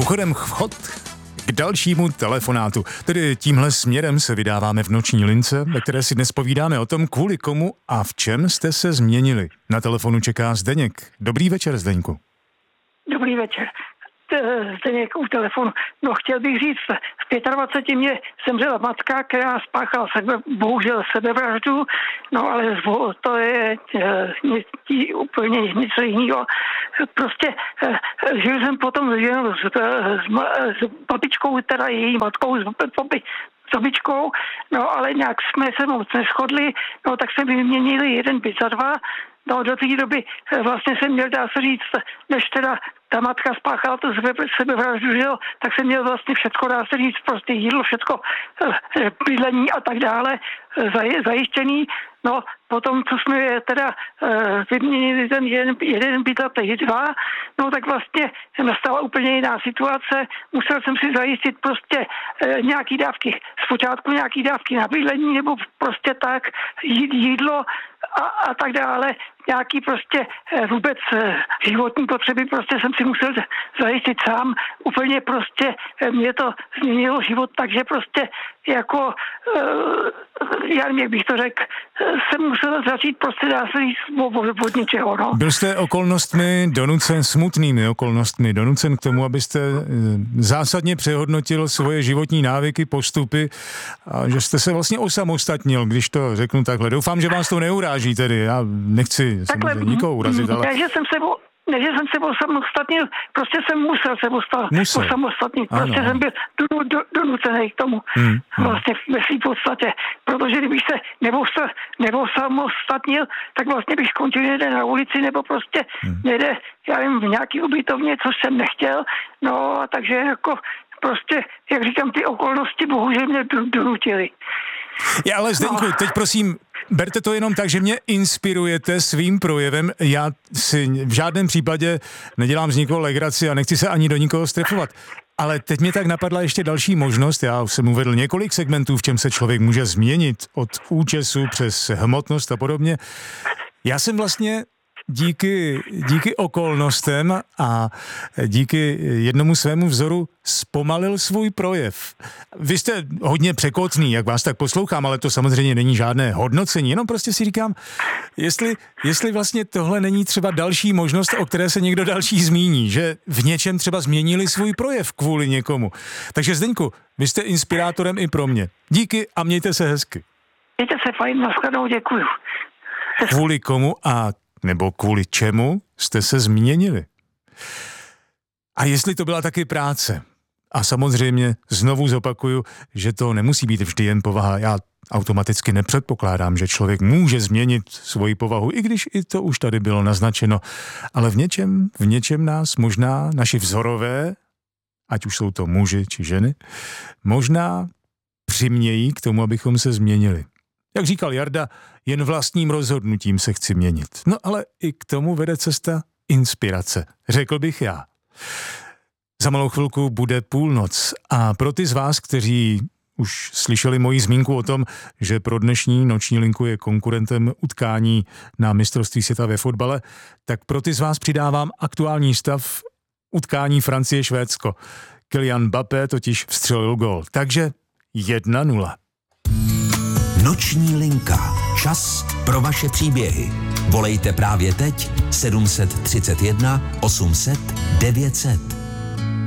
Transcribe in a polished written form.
Pochodem vchod k dalšímu telefonátu. Tedy tímhle směrem se vydáváme v noční lince, ve které si dnes povídáme o tom, kvůli komu a v čem jste se změnili. Na telefonu čeká Zdeněk. Dobrý večer, Zdeňku. Dobrý večer. Zdeněk u telefonu. No, chtěl bych říct, v 25 mě zemřela matka, která spáchala bohužel sebevraždu, no ale to je úplně něco jiného. Prostě žil jsem potom s babičkou, teda její matkou, s babičkou, no ale nějak jsme se moc neschodli, no tak jsme vyměnili jeden byt za dva. No, do té doby vlastně jsem měl, dá se říct, než teda ta matka spáchala to sebevraždu, že jo, tak jsem měl vlastně všechno, dá se říct, prostě jídlo, všechno, bydlení a tak dále zajištěný. No, potom, co jsme teda vyměnili ten jeden byt a teď dva, no tak vlastně nastala úplně jiná situace. Musel jsem si zajistit prostě nějaký dávky, zpočátku nějaký dávky na bydlení, nebo prostě tak, jídlo a tak dále. Nějaký prostě vůbec životní potřeby prostě jsem si musel zajistit sám. Úplně prostě mě to změnilo život, takže prostě jako, já nevím, jak bych to řekl, jsem musel začít prostě dá se říct od ničeho, no. Byl jste okolnostmi donucen, smutnými okolnostmi donucen k tomu, abyste zásadně přehodnotil svoje životní návyky, postupy a že jste se vlastně osamostatnil, když to řeknu takhle. Doufám, že vás to neuráží tedy, já nechci samozřejmě nikoho urazit, ale... Ne, že jsem se osamostatnil, prostě jsem musel se osamostatnit, prostě jsem byl donucený k tomu, vlastně ve svým podstatě, protože kdybych se neosamostatnil, tak vlastně bych skončil někde na ulici, nebo prostě někde, já nevím, v nějaký ubytovně, což jsem nechtěl, no a takže jako prostě, jak říkám, ty okolnosti bohužel mě donutily. Já ale Zdeňku, teď prosím, berte to jenom tak, že mě inspirujete svým projevem. Já si v žádném případě nedělám z nikoho legraci a nechci se ani do nikoho strefovat. Ale teď mě tak napadla ještě další možnost. Já jsem uvedl několik segmentů, v čem se člověk může změnit, od účesu přes hmotnost a podobně. Já jsem vlastně díky okolnostem a díky jednomu svému vzoru zpomalil svůj projev. Vy jste hodně překotný, jak vás tak poslouchám, ale to samozřejmě není žádné hodnocení, jenom prostě si říkám, jestli vlastně tohle není třeba další možnost, o které se někdo další zmíní, že v něčem třeba změnili svůj projev kvůli někomu. Takže Zdeňku, vy jste inspirátorem i pro mě. Díky a mějte se hezky. Mějte se fajn, nashledanou, děkuju. Kvůli komu a nebo kvůli čemu jste se změnili? A jestli to byla taky práce? A samozřejmě znovu zopakuju, že to nemusí být vždy jen povaha. Já automaticky nepředpokládám, že člověk může změnit svoji povahu, i když i to už tady bylo naznačeno. Ale v něčem nás možná naši vzorové, ať už jsou to muži či ženy, možná přimějí k tomu, abychom se změnili. Jak říkal Jarda, jen vlastním rozhodnutím se chci měnit. No ale i k tomu vede cesta inspirace, řekl bych já. Za malou chvilku bude půlnoc a pro ty z vás, kteří už slyšeli moji zmínku o tom, že pro dnešní noční linku je konkurentem utkání na mistrovství světa ve fotbale, tak pro ty z vás přidávám aktuální stav utkání Francie-Švédsko. Kylian Mbappé totiž vstřelil gól. Takže 1-0. Noční linka. Čas pro vaše příběhy. Volejte právě teď 731 800 900.